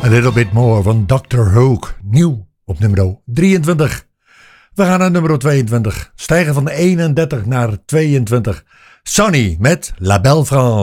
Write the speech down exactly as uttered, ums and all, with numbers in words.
A Little Bit More van doctor Hook. Nieuw op nummer drieëntwintig. We gaan naar nummer tweeëntwintig. Stijgen van eenendertig naar tweeëntwintig. Sonny met La Belle France.